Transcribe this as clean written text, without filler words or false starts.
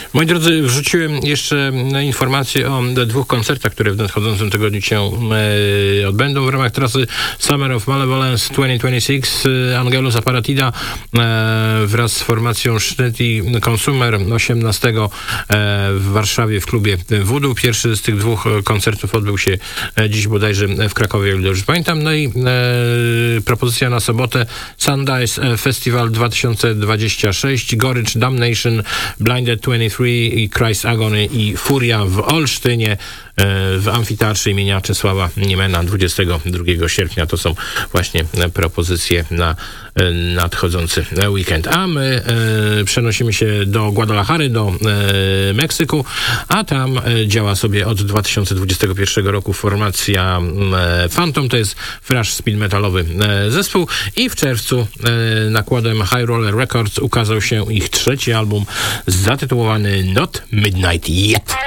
Moi drodzy, wrzuciłem jeszcze informacje o 2 koncertach, które w nadchodzącym tygodniu się odbędą w ramach trasy Summer of Malevolence 2026. Angelus Apparatida wraz z formacją Szteti Consumer 18 w Warszawie w klubie Voodoo. Pierwszy z tych 2 koncertów odbył się dziś bodajże w Krakowie, o ile dobrze pamiętam. No i propozycja na sobotę Sundice Festival 2026, Gorycz, Damnation, Blinded 23 i Christ Agony i Furia w Olsztynie w amfiteatrze imienia Czesława Niemena 22 sierpnia. To są właśnie propozycje na nadchodzący weekend. A my przenosimy się do Guadalajary, do Meksyku, a tam działa sobie od 2021 roku formacja Phantom. To jest thrash speed metalowy zespół i w czerwcu nakładem High Roller Records ukazał się ich 3. album zatytułowany Not Midnight Yet.